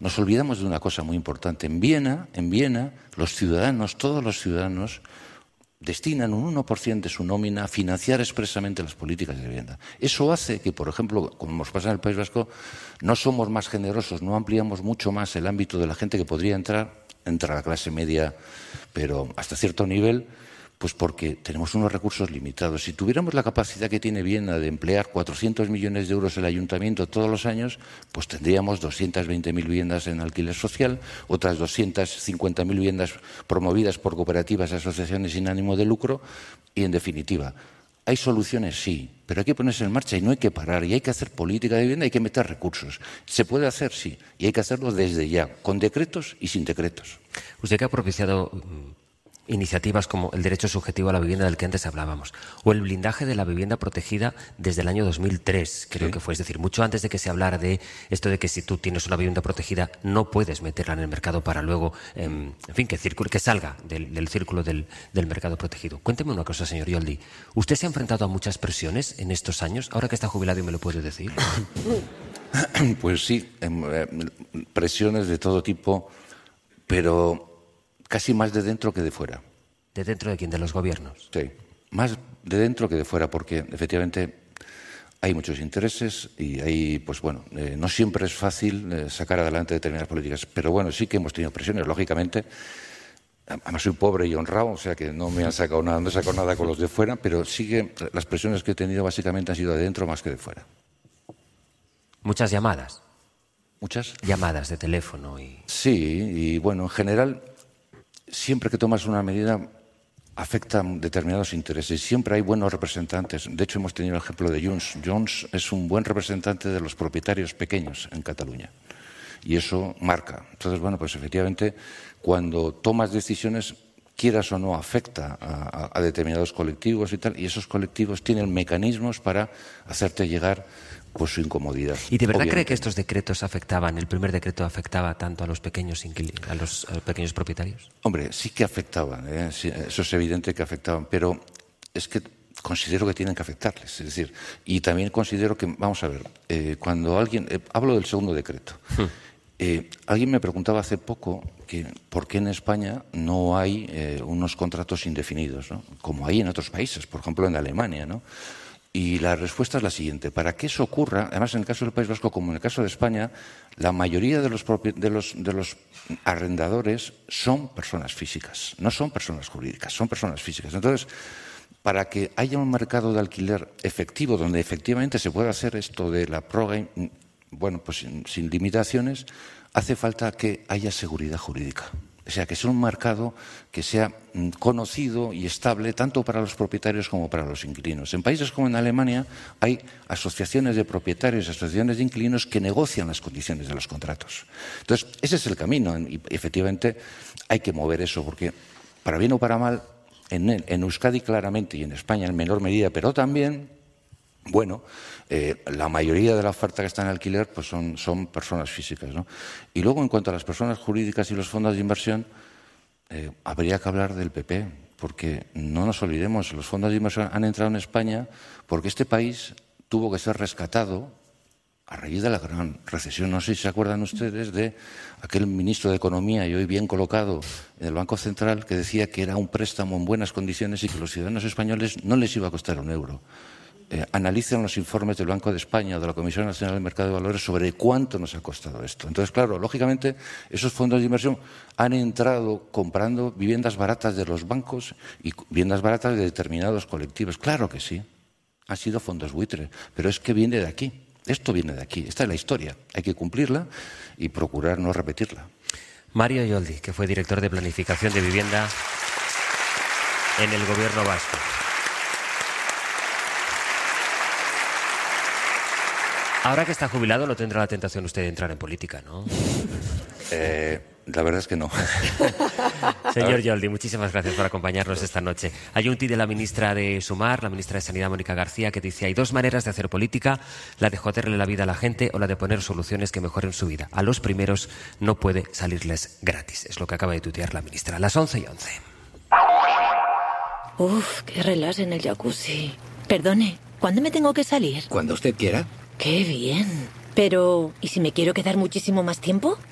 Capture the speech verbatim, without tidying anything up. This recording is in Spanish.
nos olvidamos de una cosa muy importante. En Viena, en Viena, los ciudadanos, todos los ciudadanos, destinan un uno por ciento de su nómina a financiar expresamente las políticas de vivienda. Eso hace que, por ejemplo, como nos pasa en el País Vasco, no somos más generosos, no ampliamos mucho más el ámbito de la gente que podría entrar, entra la clase media, pero hasta cierto nivel, pues porque tenemos unos recursos limitados. Si tuviéramos la capacidad que tiene Viena de emplear cuatrocientos millones de euros el ayuntamiento todos los años, pues tendríamos doscientas veinte mil viviendas en alquiler social, otras doscientas cincuenta mil viviendas promovidas por cooperativas y asociaciones sin ánimo de lucro y, en definitiva, ¿hay soluciones? Sí, pero hay que ponerse en marcha y no hay que parar. Y hay que hacer política de vivienda, hay que meter recursos. ¿Se puede hacer? Sí. Y hay que hacerlo desde ya, con decretos y sin decretos. Usted que ha propiciado iniciativas como el derecho subjetivo a la vivienda del que antes hablábamos, o el blindaje de la vivienda protegida desde el año dos mil tres, creo Sí. que fue. Es decir, mucho antes de que se hablara de esto de que si tú tienes una vivienda protegida no puedes meterla en el mercado para luego, eh, en fin, que, circule, que salga del, del círculo del, del mercado protegido. Cuénteme una cosa, señor Yoldi. ¿Usted se ha enfrentado a muchas presiones en estos años? Ahora que está jubilado y me lo puede decir. Pues sí, presiones de todo tipo, pero casi más de dentro que de fuera. ¿De dentro de quién? ¿De los gobiernos? Sí, más de dentro que de fuera, porque efectivamente hay muchos intereses y hay, pues bueno, eh, no siempre es fácil eh, sacar adelante determinadas políticas, pero bueno, sí que hemos tenido presiones, lógicamente. Además soy pobre y honrado, o sea que no me han sacado nada, no he sacado nada con los de fuera, pero sí que las presiones que he tenido básicamente han sido de dentro más que de fuera. Muchas llamadas. ¿Muchas? Llamadas de teléfono y... Sí, y bueno, en general, siempre que tomas una medida afecta determinados intereses. Siempre hay buenos representantes. De hecho, hemos tenido el ejemplo de Junts. Junts es un buen representante de los propietarios pequeños en Cataluña. Y eso marca. Entonces, bueno, pues efectivamente, cuando tomas decisiones, quieras o no, afecta a, a, a determinados colectivos y tal, y esos colectivos tienen mecanismos para hacerte llegar pues su incomodidad. ¿Y de verdad obviamente. cree que estos decretos afectaban, el primer decreto afectaba tanto a los pequeños inquilinos, a los, a los pequeños propietarios? Hombre, sí que afectaban, ¿eh? Sí, eso es evidente que afectaban, pero es que considero que tienen que afectarles. Es decir, y también considero que, vamos a ver, eh, cuando alguien, eh, hablo del segundo decreto, hmm. eh, alguien me preguntaba hace poco que por qué en España no hay eh, unos contratos indefinidos, ¿no? Como hay en otros países, por ejemplo en Alemania, ¿no? Y la respuesta es la siguiente. Para que eso ocurra, además en el caso del País Vasco como en el caso de España, la mayoría de los, de los, de los arrendadores son personas físicas, no son personas jurídicas, son personas físicas. Entonces, para que haya un mercado de alquiler efectivo, donde efectivamente se pueda hacer esto de la prórroga, bueno, pues sin, sin limitaciones, hace falta que haya seguridad jurídica. O sea, que sea un mercado que sea conocido y estable tanto para los propietarios como para los inquilinos. En países como en Alemania hay asociaciones de propietarios, asociaciones de inquilinos que negocian las condiciones de los contratos. Entonces, ese es el camino y efectivamente hay que mover eso porque, para bien o para mal, en, en Euskadi claramente y en España en menor medida, pero también, bueno, eh, la mayoría de la oferta que está en alquiler pues son, son personas físicas, ¿no? Y luego, en cuanto a las personas jurídicas y los fondos de inversión, eh, habría que hablar del P P, porque no nos olvidemos, los fondos de inversión han entrado en España porque este país tuvo que ser rescatado a raíz de la gran recesión. No sé si se acuerdan ustedes de aquel ministro de Economía y hoy bien colocado en el Banco Central que decía que era un préstamo en buenas condiciones y que a los ciudadanos españoles no les iba a costar un euro. Eh, analicen los informes del Banco de España o de la Comisión Nacional del Mercado de Valores sobre cuánto nos ha costado esto. Entonces, claro, lógicamente, esos fondos de inversión han entrado comprando viviendas baratas de los bancos y viviendas baratas de determinados colectivos. Claro que sí, han sido fondos buitre, pero es que viene de aquí. Esto viene de aquí, esta es la historia. Hay que cumplirla y procurar no repetirla. Mario Yoldi, que fue director de Planificación de Vivienda en el Gobierno vasco. Ahora que está jubilado, no tendrá la tentación usted de entrar en política, ¿no? Eh, la verdad es que no. Señor Yoldi, muchísimas gracias por acompañarnos esta noche. Hay un tuit de la ministra de Sumar, la ministra de Sanidad, Mónica García, que dice: hay dos maneras de hacer política, la de joderle la vida a la gente o la de poner soluciones que mejoren su vida. A los primeros no puede salirles gratis. Es lo que acaba de tuitear la ministra. A las once y once. Uf, qué relax en el jacuzzi. Perdone, ¿cuándo me tengo que salir? Cuando usted quiera. ¡Qué bien! Pero, ¿y si me quiero quedar muchísimo más tiempo?